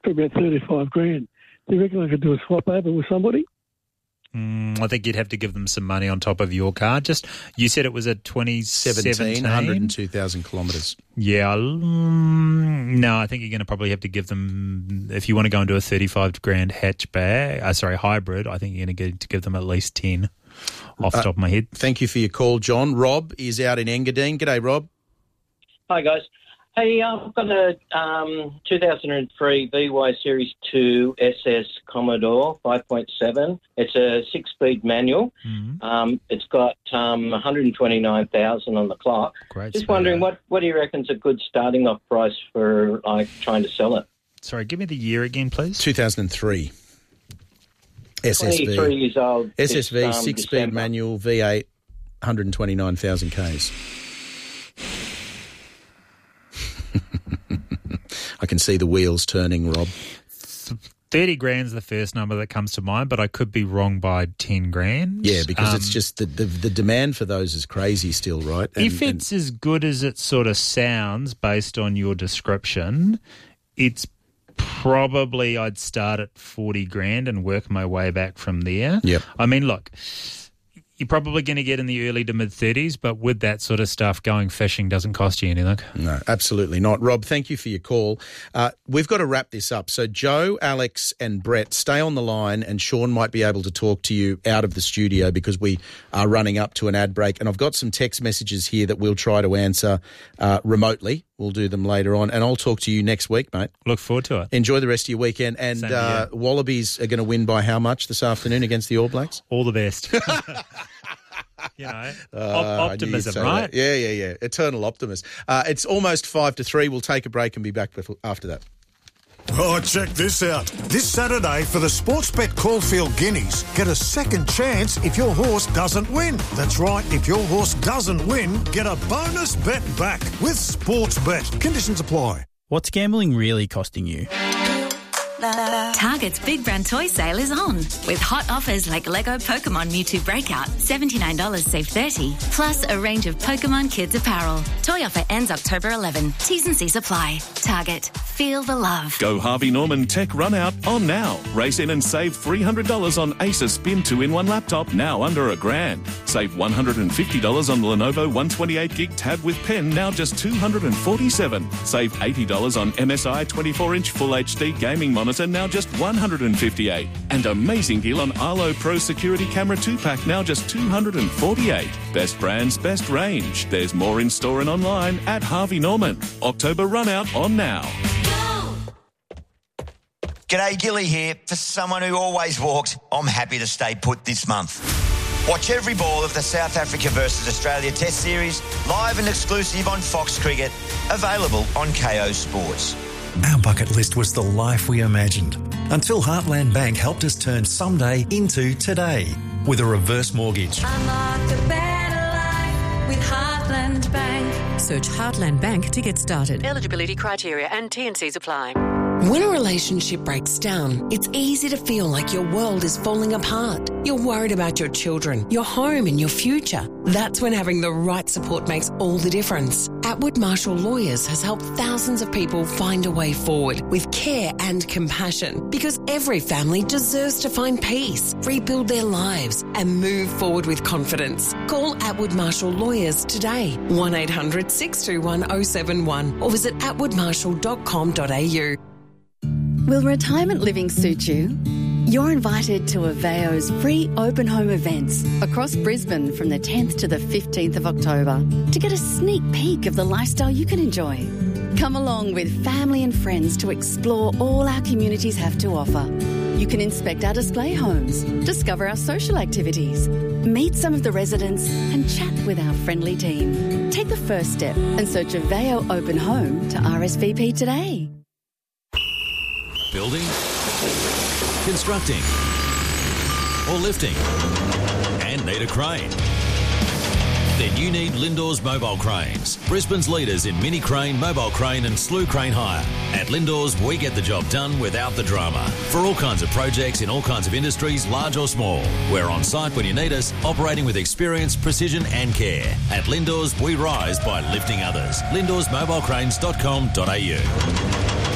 for about 35 grand. Do you reckon I could do a swap over with somebody? I think you'd have to give them some money on top of your car. You said it was at 2017? 102,000 kilometres. Yeah. No, I think you're going to probably have to give them, if you want to go into a 35 grand hybrid, I think you're going to get to give them at least 10 off the top of my head. Thank you for your call, John. Rob is out in Engadine. G'day, Rob. Hi, guys. Hey, I've got a 2003 VY Series 2 SS Commodore 5.7. It's a 6-speed manual. Mm-hmm. It's got 129,000 on the clock. Great. Just wondering, what do you reckon's a good starting off price for trying to sell it? Sorry, give me the year again, please. 2003. SSV. 23 years old. SSV, 6-speed manual, V8, 129,000 Ks. I can see the wheels turning, Rob. 30 grand's the first number that comes to mind, but I could be wrong by 10 grand. Yeah, because it's just the demand for those is crazy still, right? If it's as good as it sort of sounds based on your description, it's probably I'd start at 40 grand and work my way back from there. Yep. I mean, look, you're probably going to get in the early to mid-30s, but with that sort of stuff, going fishing doesn't cost you anything. No, absolutely not. Rob, thank you for your call. We've got to wrap this up. So Joe, Alex and Brett, stay on the line, and Sean might be able to talk to you out of the studio because we are running up to an ad break. And I've got some text messages here that we'll try to answer remotely. We'll do them later on, and I'll talk to you next week, mate. Look forward to it. Enjoy the rest of your weekend. And Wallabies are going to win by how much this afternoon against the All Blacks? All the best. Optimism, right? Yeah. Eternal optimist. It's almost 5-3. We'll take a break and be back after that. Oh, check this out. This Saturday for the Sportsbet Caulfield Guineas, get a second chance if your horse doesn't win. That's right, if your horse doesn't win, get a bonus bet back with Sportsbet. Conditions apply. What's gambling really costing you? Target's Big Brand Toy Sale is on, with hot offers like Lego Pokemon Mewtwo Breakout, $79 save $30, plus a range of Pokemon Kids apparel. Toy offer ends October 11. T's and C's apply. Target. Feel the love. Go Harvey Norman Tech Run Out on now. Race in and save $300 on Acer Spin 2-in-1 laptop, now under $1,000. Save $150 on the Lenovo 128GB tab with pen, now just $247. Save $80 on MSI 24-inch Full HD gaming monitor, now just $158. And amazing deal on Arlo Pro Security Camera 2-pack, now just $248. Best brands, best range. There's more in store and online at Harvey Norman. October Run Out on now. G'day, Gilly here. For someone who always walks, I'm happy to stay put this month. Watch every ball of the South Africa versus Australia Test Series, live and exclusive on Fox Cricket, available on KO Sports. Our bucket list was the life we imagined, until Heartland Bank helped us turn someday into today with a reverse mortgage. Unlock a better life with Heartland Bank. Search Heartland Bank to get started. Eligibility criteria and T&Cs apply. When a relationship breaks down, it's easy to feel like your world is falling apart. You're worried about your children, your home and your future. That's when having the right support makes all the difference. Atwood Marshall Lawyers has helped thousands of people find a way forward with care and compassion, because every family deserves to find peace, rebuild their lives and move forward with confidence. Call Atwood Marshall Lawyers today, 1-800-621-071 or visit atwoodmarshall.com.au. Will retirement living suit you? You're invited to Aveo's free open home events across Brisbane from the 10th to the 15th of October to get a sneak peek of the lifestyle you can enjoy. Come along with family and friends to explore all our communities have to offer. You can inspect our display homes, discover our social activities, meet some of the residents and chat with our friendly team. Take the first step and search Aveo Open Home to RSVP today. Building, constructing, or lifting, and need a crane? Then you need Lindors Mobile Cranes, Brisbane's leaders in mini crane, mobile crane and slew crane hire. At Lindors, we get the job done without the drama. For all kinds of projects in all kinds of industries, large or small. We're on site when you need us, operating with experience, precision and care. At Lindors, we rise by lifting others. LindorsMobileCranes.com.au.